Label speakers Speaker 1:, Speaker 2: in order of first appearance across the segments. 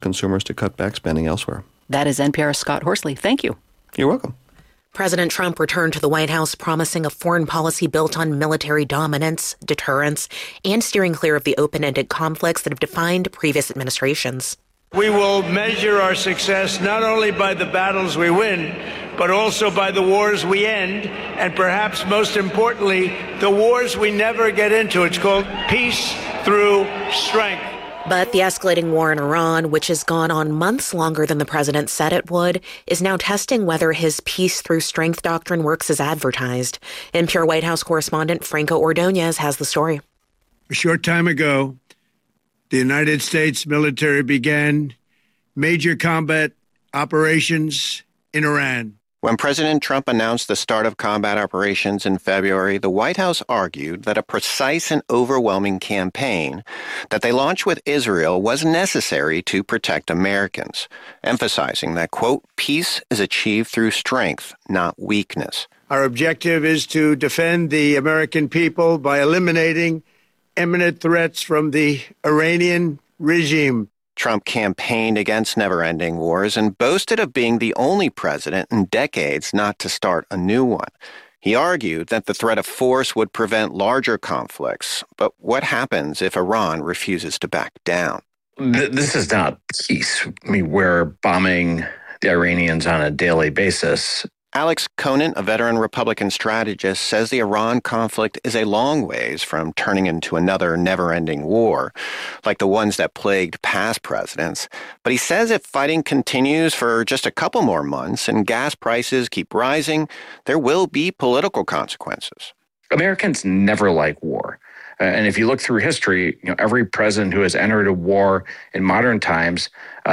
Speaker 1: consumers to cut back spending elsewhere.
Speaker 2: That is NPR's Scott Horsley. Thank you.
Speaker 1: You're welcome.
Speaker 3: President Trump returned to the White House promising a foreign policy built on military dominance, deterrence, and steering clear of the open-ended conflicts that have defined previous administrations.
Speaker 4: We will measure our success not only by the battles we win, but also by the wars we end, and perhaps most importantly, the wars we never get into. It's called peace through strength.
Speaker 3: But the escalating war in Iran, which has gone on months longer than the president said it would, is now testing whether his peace through strength doctrine works as advertised. NPR White House correspondent Franco Ordonez has the story.
Speaker 4: A short time ago, the United States military began major combat operations in Iran.
Speaker 5: When President Trump announced the start of combat operations in February, the White House argued that a precise and overwhelming campaign that they launched with Israel was necessary to protect Americans, emphasizing that, quote, peace is achieved through strength, not weakness.
Speaker 4: Our objective is to defend the American people by eliminating imminent threats from the Iranian regime.
Speaker 5: Trump campaigned against never-ending wars and boasted of being the only president in decades not to start a new one. He argued that the threat of force would prevent larger conflicts. But what happens if Iran refuses to back down?
Speaker 6: This is not peace. I mean, we're bombing the Iranians on a daily basis.
Speaker 5: Alex Conant, a veteran Republican strategist, says the Iran conflict is a long ways from turning into another never-ending war, like the ones that plagued past presidents. But he says if fighting continues for just a couple more months and gas prices keep rising, there will be political consequences.
Speaker 6: Americans never like war. And if you look through history, every president who has entered a war in modern times,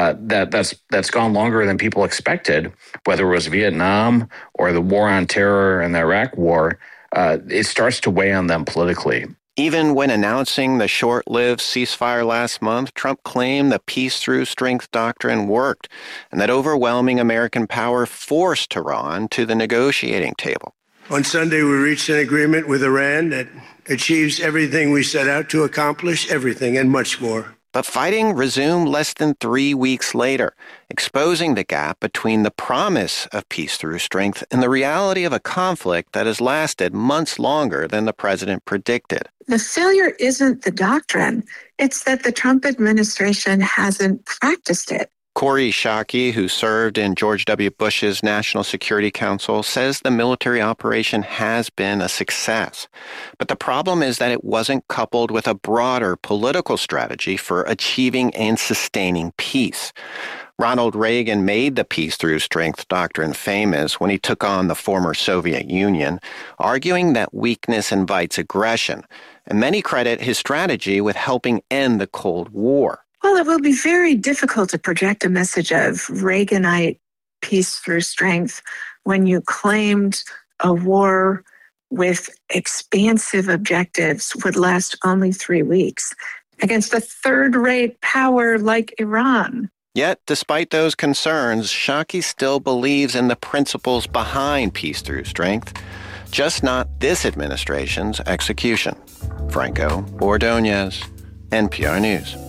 Speaker 6: that's gone longer than people expected, whether it was Vietnam or the war on terror and the Iraq war, it starts to weigh on them politically.
Speaker 5: Even when announcing the short-lived ceasefire last month, Trump claimed the peace through strength doctrine worked and that overwhelming American power forced Iran to the negotiating table.
Speaker 4: On Sunday, we reached an agreement with Iran that achieves everything we set out to accomplish, everything and much more.
Speaker 5: But fighting resumed less than 3 weeks later, exposing the gap between the promise of peace through strength and the reality of a conflict that has lasted months longer than the president predicted.
Speaker 7: The failure isn't the doctrine. It's that the Trump administration hasn't practiced it.
Speaker 5: Kori Schake, who served in George W. Bush's National Security Council, says the military operation has been a success. But the problem is that it wasn't coupled with a broader political strategy for achieving and sustaining peace. Ronald Reagan made the peace through strength doctrine famous when he took on the former Soviet Union, arguing that weakness invites aggression. And many credit his strategy with helping end the Cold War.
Speaker 7: Well, it will be very difficult to project a message of Reaganite peace through strength when you claimed a war with expansive objectives would last only 3 weeks against a third-rate power like Iran.
Speaker 5: Yet, despite those concerns, Schake still believes in the principles behind peace through strength, just not this administration's execution. Franco Ordonez, NPR News.